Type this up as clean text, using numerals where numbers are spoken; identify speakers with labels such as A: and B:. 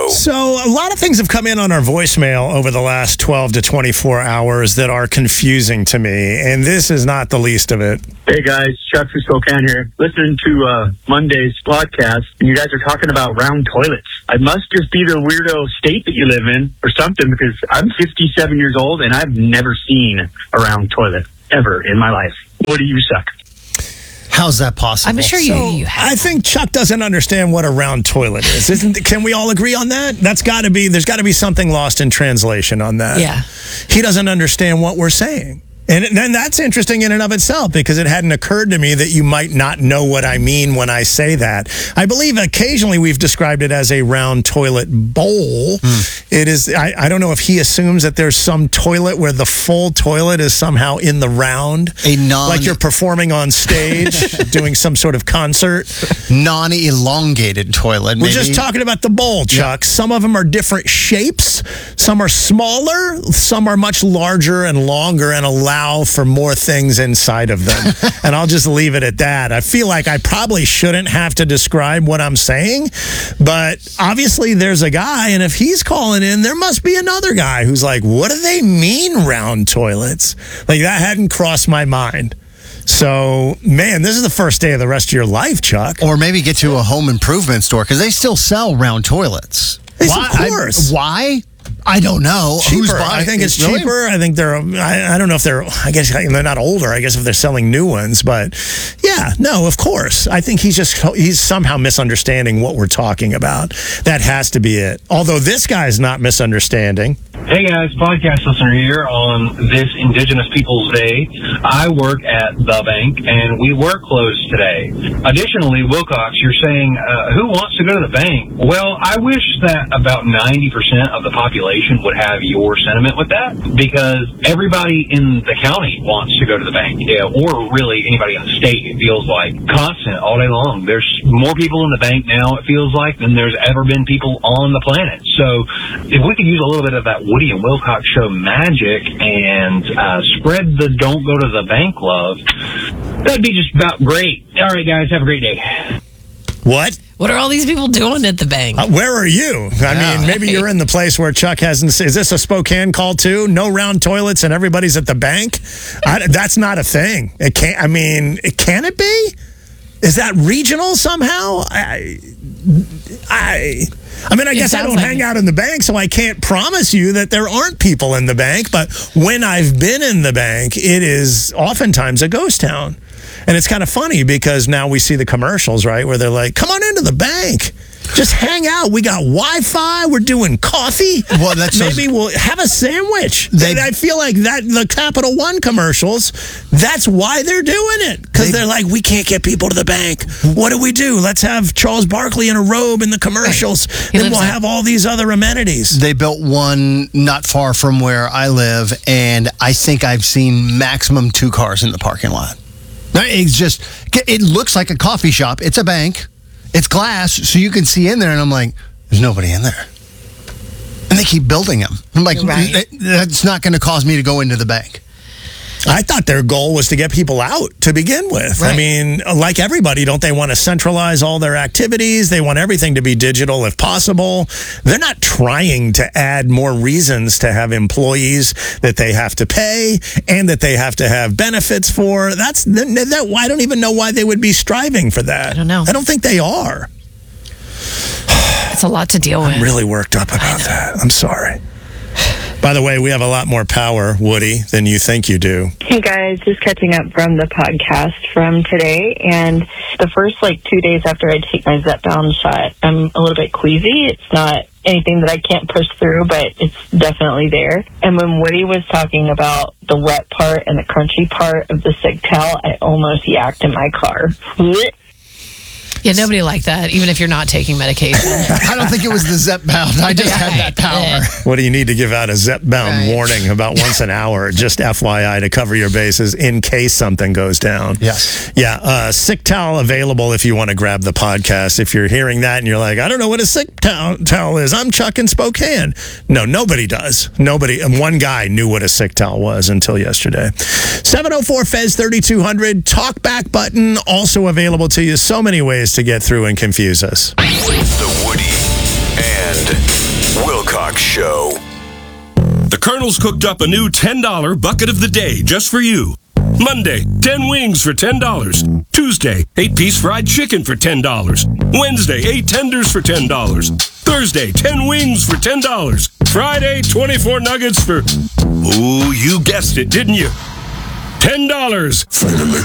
A: So a lot of things have come in on our voicemail over the last 12 to 24 hours that are confusing to me, and this is not the least of it.
B: Hey guys, Chuck from Spokane here. Listening to Monday's podcast, and you guys are talking about round toilets. I must just be the weirdo state that you live in or something, because I'm 57 years old and I've never seen a round toilet ever in my life. What do you suck?
C: How's that possible?
D: I'm sure you have.
A: I think Chuck doesn't understand what a round toilet is. Can we all agree on that? There's got to be something lost in translation on that.
D: Yeah.
A: He doesn't understand what we're saying. And then that's interesting in and of itself, because it hadn't occurred to me that you might not know what I mean when I say that. I believe occasionally we've described it as a round toilet bowl. It is. I don't know if he assumes that there's some toilet where the full toilet is somehow in the round, like you're performing on stage, doing some sort of concert.
C: Non-elongated toilet.
A: We're just talking about the bowl, Chuck. Yeah. Some of them are different shapes. Some are smaller. Some are much larger and longer and allow for more things inside of them. And I'll just leave it at that. I feel like I probably shouldn't have to describe what I'm saying, but obviously there's a guy, and if he's calling in, there must be another guy who's like, what do they mean round toilets? Like, that hadn't crossed my mind. So, man, this is the first day of the rest of your life, Chuck.
C: Or maybe get to a home improvement store, because they still sell round toilets.
A: Why? Of course.
C: Why? I don't know.
A: Cheaper. I think it's cheaper. I think they're, I don't know if they're, I guess they're not older. I guess if they're selling new ones. But yeah, no, of course. I think he's somehow misunderstanding what we're talking about. That has to be it. Although this guy's not misunderstanding.
E: Hey guys, podcast listener here on this Indigenous Peoples Day. I work at the bank and we were closed today. Additionally, Wilcox, you're saying, who wants to go to the bank? Well, I wish that about 90% of the population would have your sentiment with that, because everybody in the county wants to go to the bank, or really anybody in the state. It feels like constant all day long. There's more people in the bank now, it feels like, than there's ever been people on the planet. So if we could use a little bit of that Woody and Wilcox show magic and spread the don't go to the bank love, that'd be just about great. All right, guys, have a great day.
A: What?
D: What are all these people doing at the bank?
A: Where are you? I mean, maybe you're in the place where Chuck hasn't. Is this a Spokane call too? No round toilets and everybody's at the bank? That's not a thing. It can't. I mean, can it be? Is that regional somehow? I mean, I guess I don't hang out in the bank, so I can't promise you that there aren't people in the bank. But when I've been in the bank, it is oftentimes a ghost town. And it's kind of funny because now we see the commercials, right, where they're like, come on into the bank. Just hang out. We got Wi-Fi. We're doing coffee.
C: Well,
A: maybe we'll have a sandwich. I feel like that the Capital One commercials, that's why they're doing it. Because they're like, we can't get people to the bank. What do? Let's have Charles Barkley in a robe in the commercials. Right. Then we'll have all these other amenities.
C: They built one not far from where I live, and I think I've seen maximum 2 cars in the parking lot. It looks like a coffee shop. It's a bank. It's glass, so you can see in there, and I'm like, there's nobody in there. And they keep building them. I'm like, that's not going to cause me to go into the bank.
A: I thought their goal was to get people out to begin with. Right. I mean, like everybody, don't they want to centralize all their activities? They want everything to be digital if possible. They're not trying to add more reasons to have employees that they have to pay and that they have to have benefits for. I don't even know why they would be striving for that.
D: I don't know.
A: I don't think they are.
D: It's a lot to deal with.
A: I'm really worked up about that. I'm sorry. By the way, we have a lot more power, Woody, than you think you do.
F: Hey, guys, just catching up from the podcast from today. And the first, 2 days after I take my Zepbound shot, I'm a little bit queasy. It's not anything that I can't push through, but it's definitely there. And when Woody was talking about the wet part and the crunchy part of the Sigtal, I almost yacked in my car.
D: Yeah, nobody liked that, even if you're not taking medication.
C: I don't think it was the Zepbound. I just had that power.
A: What do you need to give out a Zepbound warning about once an hour, just FYI, to cover your bases in case something goes down?
C: Yes.
A: Yeah, Sigtal available if you want to grab the podcast. If you're hearing that and you're like, I don't know what a Sigtal is. I'm Chuck in Spokane. No, nobody does. Nobody. And one guy knew what a Sigtal was until yesterday. 704-FEZ-3200. Talkback button also available to you. So many ways to get through and confuse us.
G: The Woody and Wilcox Show.
H: The Colonel's cooked up a new $10 bucket of the day just for you. Monday, 10 wings for $10. Tuesday, 8-piece fried chicken for $10. Wednesday, 8 tenders for $10. Thursday, 10 wings for $10. Friday, 24 nuggets for... Ooh, you guessed it, didn't you? $10.